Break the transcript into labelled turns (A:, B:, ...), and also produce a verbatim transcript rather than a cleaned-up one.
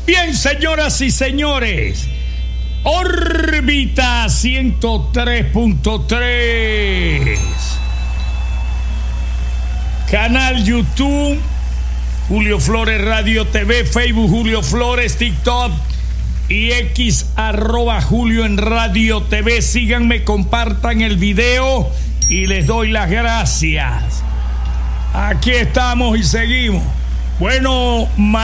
A: Bien, señoras y señores, órbita ciento tres punto tres, canal YouTube Julio Flores Radio T V, Facebook Julio Flores, TikTok y X arroba Julio en Radio T V. Síganme, compartan el video y les doy las gracias. Aquí estamos y seguimos. Bueno,